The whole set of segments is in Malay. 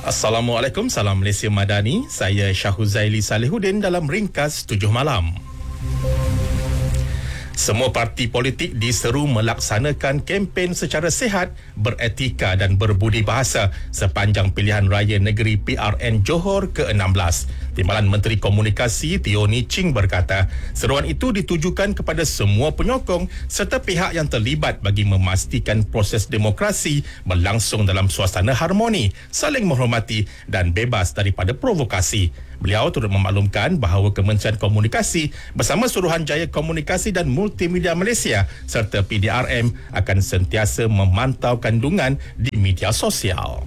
Assalamualaikum, salam Malaysia Madani. Saya Syahuzaili Salihuddin dalam Ringkas 7 Malam. Semua parti politik diseru melaksanakan kempen secara sihat, beretika dan berbudi bahasa sepanjang pilihan raya negeri PRN Johor ke-16. Timbalan Menteri Komunikasi Teo Nii Ching berkata, seruan itu ditujukan kepada semua penyokong serta pihak yang terlibat bagi memastikan proses demokrasi berlangsung dalam suasana harmoni, saling menghormati dan bebas daripada provokasi. Beliau turut memaklumkan bahawa Kementerian Komunikasi bersama Suruhanjaya Komunikasi dan Multimedia Malaysia serta PDRM akan sentiasa memantau kandungan di media sosial.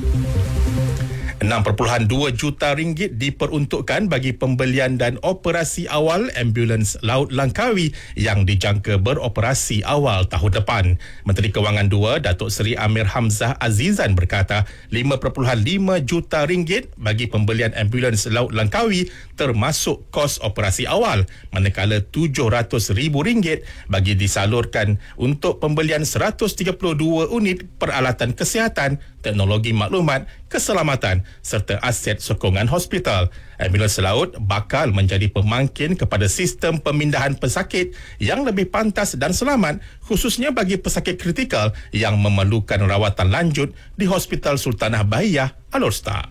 6.2 juta ringgit diperuntukkan bagi pembelian dan operasi awal ambulans Laut Langkawi yang dijangka beroperasi awal tahun depan. Menteri Kewangan 2, Datuk Seri Amir Hamzah Azizan berkata, 5.5 juta ringgit bagi pembelian ambulans Laut Langkawi termasuk kos operasi awal, manakala RM700,000 bagi disalurkan untuk pembelian 132 unit peralatan kesihatan, teknologi maklumat, keselamatan serta aset sokongan hospital. Ambulans laut bakal menjadi pemangkin kepada sistem pemindahan pesakit yang lebih pantas dan selamat, khususnya bagi pesakit kritikal yang memerlukan rawatan lanjut di Hospital Sultanah Bahiyah Alor Star.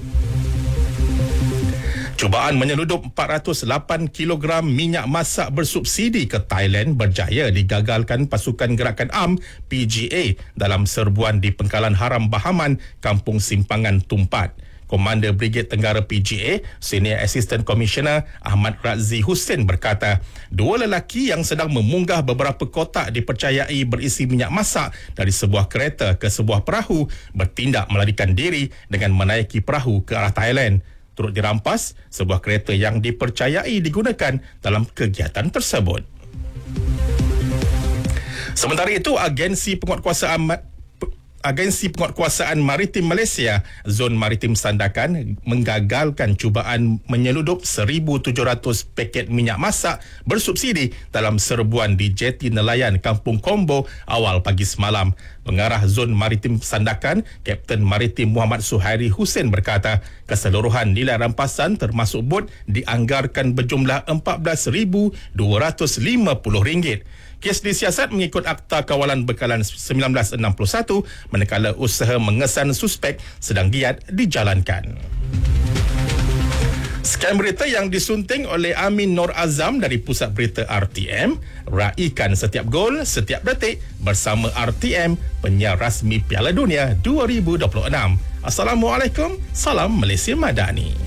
Cubaan menyeludup 408 kg minyak masak bersubsidi ke Thailand berjaya digagalkan pasukan gerakan ARM PGA dalam serbuan di Pengkalan Haram Bahaman, Kampung Simpangan Tumpat. Komander Brigade Tenggara PGA, Senior Assistant Commissioner Ahmad Razzi Hussein berkata, dua lelaki yang sedang memunggah beberapa kotak dipercayai berisi minyak masak dari sebuah kereta ke sebuah perahu bertindak melarikan diri dengan menaiki perahu ke arah Thailand. Turut dirampas sebuah kereta yang dipercayai digunakan dalam kegiatan tersebut. Sementara itu, Agensi Penguatkuasaan Maritim Malaysia, Zon Maritim Sandakan, menggagalkan cubaan menyeludup 1,700 paket minyak masak bersubsidi dalam serbuan di Jeti Nelayan Kampung Kombo awal pagi semalam. Pengarah Zon Maritim Sandakan, Kapten Maritim Muhammad Suhairi Hussein berkata, keseluruhan nilai rampasan termasuk bot dianggarkan berjumlah RM14,250. Kes disiasat mengikut Akta Kawalan Bekalan 1961 manakala usaha mengesan suspek sedang giat dijalankan. Skam berita yang disunting oleh Amin Nur Azam dari Pusat Berita RTM, raikan setiap gol, setiap detik bersama RTM, penyiar rasmi Piala Dunia 2026. Assalamualaikum, salam Malaysia Madani.